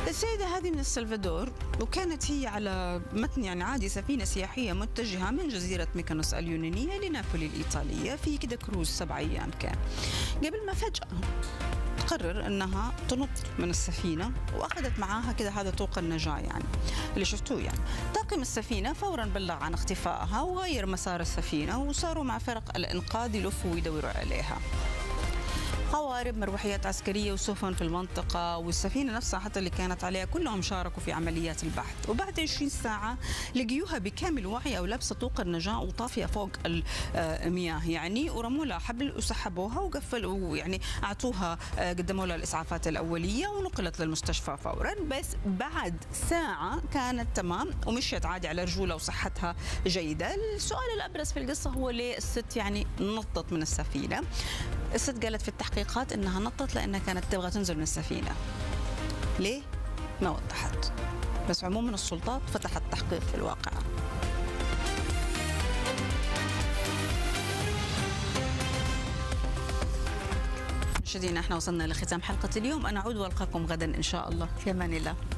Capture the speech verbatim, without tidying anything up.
السيدة هذه من السلفادور، وكانت هي على متن يعني عادي سفينة سياحية متجهة من جزيرة ميكونوس اليونانية لنابولي الإيطالية في كده كروز سبع أيام كان. قبل ما فجأة تقرر أنها تنط من السفينة، وأخذت معاها كده هذا طوق النجاة يعني اللي شفتوه. يعني طاقم السفينة فورا بلغ عن اختفائها وغير مسار السفينة، وصاروا مع فرق الإنقاذ يلفوا ويدوروا عليها. قوارب، مروحيات عسكرية وسفن في المنطقة، والسفينة نفسها حتى اللي كانت عليها كلهم شاركوا في عمليات البحث. وبعد عشرين ساعة لقيوها بكامل وعي ولابسة طوق النجاة وطافية فوق المياه يعني، ورموا لها حبل وسحبوها وقفلوا يعني أعطوها قدموا لها الإسعافات الأولية ونقلت للمستشفى فورا. بس بعد ساعة كانت تمام ومشيت عادي على رجولها وصحتها جيدة. السؤال الأبرز في القصة هو ليه الست يعني نطت من السفينة؟ الست قالت في التحقيقات انها نطت لانها كانت تبغى تنزل من السفينه. ليه؟ ما وضحت. بس عموما السلطات فتحت تحقيق في الواقعه. مشاهدينا احنا وصلنا لختام حلقه اليوم، انا اعود والقاكم غدا ان شاء الله، في امان الله.